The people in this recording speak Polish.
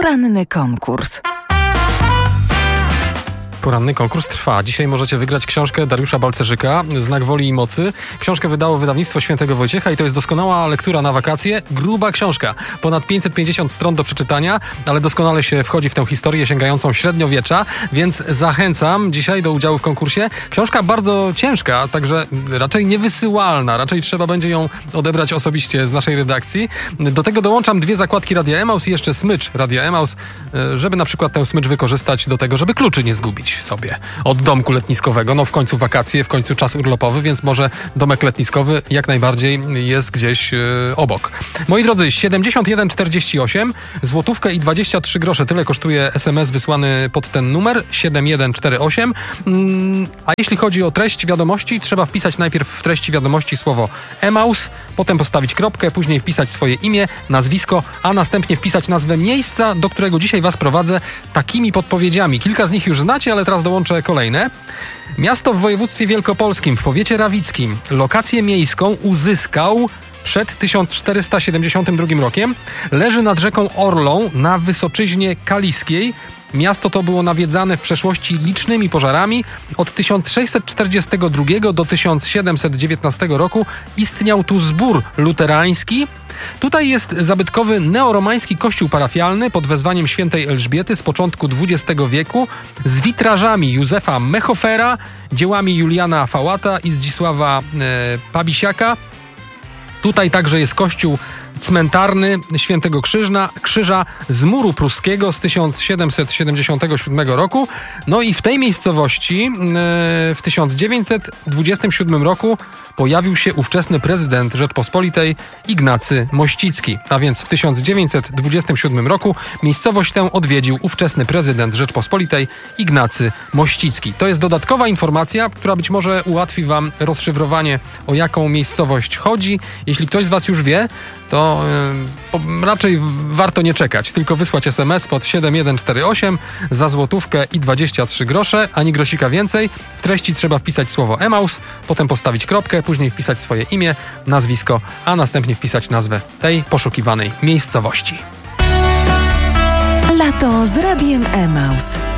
Poranny konkurs. Poranny konkurs trwa. Dzisiaj możecie wygrać książkę Dariusza Balcerzyka, Znak Woli i Mocy. Książkę wydało wydawnictwo Świętego Wojciecha i to jest doskonała lektura na wakacje. Gruba książka. Ponad 550 stron do przeczytania, ale doskonale się wchodzi w tę historię sięgającą średniowiecza, więc zachęcam dzisiaj do udziału w konkursie. Książka bardzo ciężka, także raczej niewysyłalna. Raczej trzeba będzie ją odebrać osobiście z naszej redakcji. Do tego dołączam 2 zakładki Radia Emaus i jeszcze smycz Radia Emaus, żeby na przykład tę smycz wykorzystać do tego, żeby kluczy nie zgubić sobie od domku letniskowego. No w końcu wakacje, w końcu czas urlopowy, więc może domek letniskowy jak najbardziej jest gdzieś obok. Moi drodzy, 7148, złotówkę i 23 grosze. Tyle kosztuje SMS wysłany pod ten numer 7148. A jeśli chodzi o treść wiadomości, trzeba wpisać najpierw w treści wiadomości słowo Emaus, potem postawić kropkę, później wpisać swoje imię, nazwisko, a następnie wpisać nazwę miejsca, do którego dzisiaj was prowadzę takimi podpowiedziami. Kilka z nich już znacie, ale teraz dołączę kolejne. Miasto w województwie wielkopolskim, w powiecie rawickim, lokację miejską uzyskał przed 1472 rokiem. Leży nad rzeką Orlą na Wysoczyźnie Kaliskiej. Miasto to było nawiedzane w przeszłości licznymi pożarami. Od 1642 do 1719 roku istniał tu zbór luterański. Tutaj jest zabytkowy neoromański kościół parafialny pod wezwaniem świętej Elżbiety z początku XX wieku z witrażami Józefa Mechofera, dziełami Juliana Fałata i Zdzisława Pabisiaka. Tutaj także jest kościół cmentarny Świętego Krzyża z muru pruskiego z 1777 roku. No i w tej miejscowości w 1927 roku pojawił się ówczesny prezydent Rzeczpospolitej Ignacy Mościcki. A więc w 1927 roku miejscowość tę odwiedził ówczesny prezydent Rzeczpospolitej Ignacy Mościcki. To jest dodatkowa informacja, która być może ułatwi wam rozszyfrowanie, o jaką miejscowość chodzi. Jeśli ktoś z was już wie, to raczej warto nie czekać, tylko wysłać SMS pod 7148 za złotówkę i 23 grosze, ani grosika więcej. W treści trzeba wpisać słowo Emaus, potem postawić kropkę, później wpisać swoje imię, nazwisko, a następnie wpisać nazwę tej poszukiwanej miejscowości. Lato z Radiem Emaus.